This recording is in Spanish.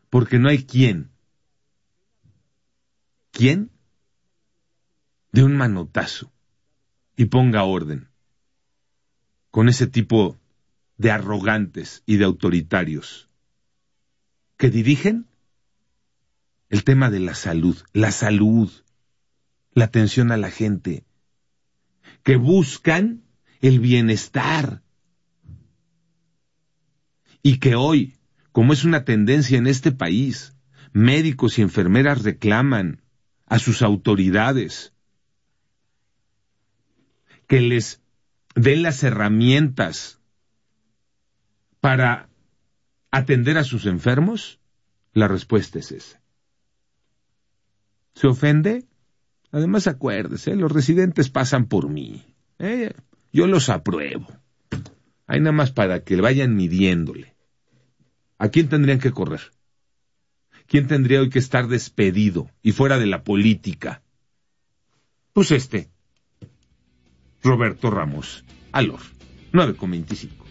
porque no hay quien dé un manotazo y ponga orden con ese tipo de arrogantes y de autoritarios que dirigen el tema de la salud, la atención a la gente, que buscan el bienestar. Y que hoy, como es una tendencia en este país, médicos y enfermeras reclaman a sus autoridades que les den las herramientas para atender a sus enfermos. La respuesta es esa. ¿Se ofende? Además, acuérdese, los residentes pasan por mí. Yo los apruebo. Hay nada más para que vayan midiéndole. ¿A quién tendrían que correr? ¿Quién tendría hoy que estar despedido y fuera de la política? Pues Roberto Ramos Alor, 9:25.